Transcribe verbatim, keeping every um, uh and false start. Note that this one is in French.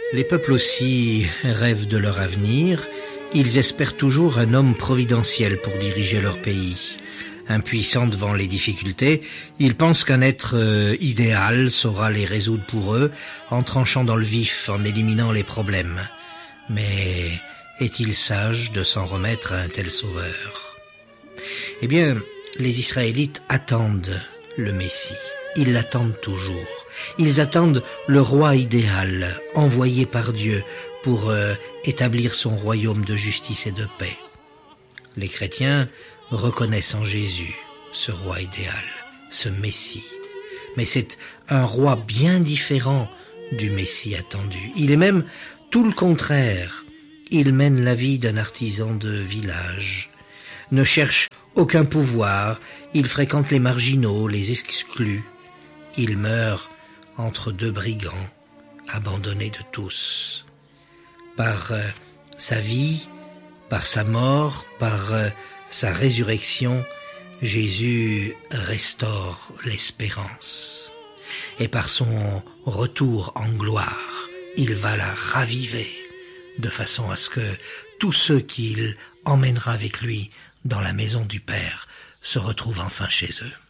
Les peuples aussi rêvent de leur avenir. Ils espèrent toujours un homme providentiel pour diriger leur pays. Impuissants devant les difficultés, ils pensent qu'un être euh, idéal saura les résoudre pour eux, en tranchant dans le vif, en éliminant les problèmes. Mais est-il sage de s'en remettre à un tel sauveur? Eh bien, les Israélites attendent le Messie. Ils l'attendent toujours. Ils attendent le roi idéal, envoyé par Dieu pour euh, établir son royaume de justice et de paix. Les chrétiens reconnaissent en Jésus ce roi idéal, ce Messie. Mais c'est un roi bien différent du Messie attendu. Il est même tout le contraire. Il mène la vie d'un artisan de village, ne cherche aucun pouvoir, il fréquente les marginaux, les exclus. Il meurt entre deux brigands, abandonnés de tous. Par euh, sa vie, par sa mort, par euh, sa résurrection, Jésus restaure l'espérance. Et par son retour en gloire, il va la raviver, de façon à ce que tous ceux qu'il emmènera avec lui dans la maison du Père se retrouvent enfin chez eux.